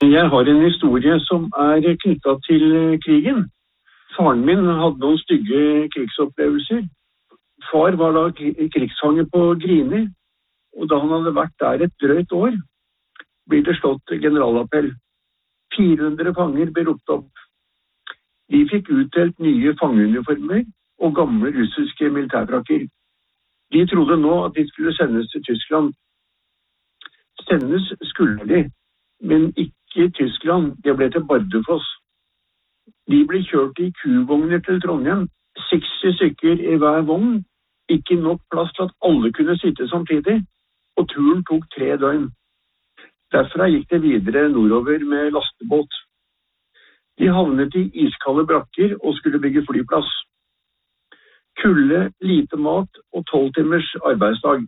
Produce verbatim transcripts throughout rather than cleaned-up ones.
Jeg har en historie som er knyttet til krigen. Faren min hadde noen stygge krigsopplevelser. Far var da krigsfange på Grini, og da han hadde vært der et drøyt år, blir det slått generalappell. fire hundre fanger ble ropt opp. De fikk utdelt nye fangeuniformer og gamle russiske militærfrakker. De trodde nå at de skulle sendes til Tyskland. Sendes skulle de, men ikke i Tyskland. De ble til Bardufoss. De ble kjørt i kuvogner til Trondheim, seksti stykker i hver vogn, ikke nok plass til at alle kunne sitte samtidig, og turen tok tre døgn. Derfra gikk det videre nordover med lastebåt. De havnet i iskalde brakker og skulle bygge flyplass. Kulde, lite mat og tolv timers arbeidsdag.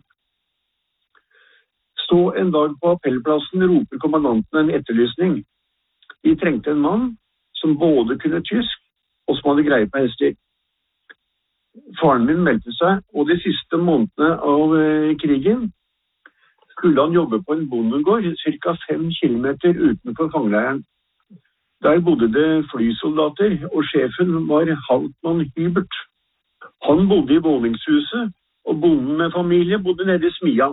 Så en dag på appellplassen roper kommandanten en etterlysning. De trengte en mann som både kunne tysk og som hadde greie på hester. Faren min meldte seg, og de siste månedene av eh, krigen skulle han jobbe på en bondegård ca. fem kilometer utenfor fangeleiren. Der bodde det flysoldater, og sjefen var Hauptmann Hubert. Han bodde i våningshuset, og bonden med familie bodde nede i smia.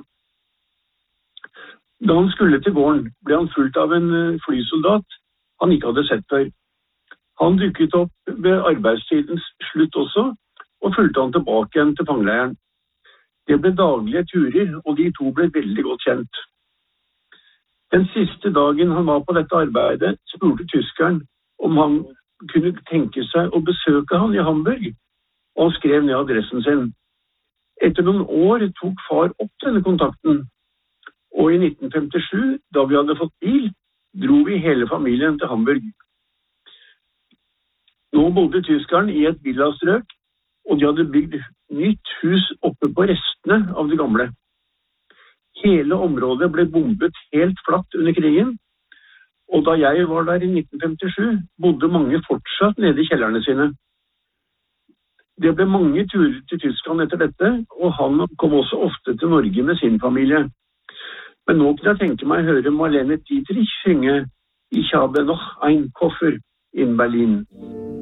Da han skulle til gården, ble han fulgt av en flysoldat han ikke hadde sett før. Han dukket opp ved arbeidstidens slutt også, og fulgte han tilbake igjen til fangeleiren. Det ble daglige turer, og de to ble veldig godt kjent. Den siste dagen han var på dette arbeidet, spurte tyskeren om han kunne tenke seg å besøke han i Hamburg, og han skrev ned adressen sin. Etter noen år tok far opp denne kontakten, og i nitten femtisju, da vi hadde fått bil, dro vi hele familien til Hamburg. Nå bodde tyskeren i et villastrøk, og de hadde bygd nytt hus oppe på restene av det gamle. Hele området ble bombet helt flatt under krigen, og da jeg var der i nitten femtisju, bodde mange fortsatt nede i kjellerne sine. Det ble mange turer til Tyskland etter dette, og han kom også ofte til Norge med sin familie. Men nå kunne jeg tenke meg å høre Marlene Dietrich synge «Ich habe noch ein Koffer in Berlin».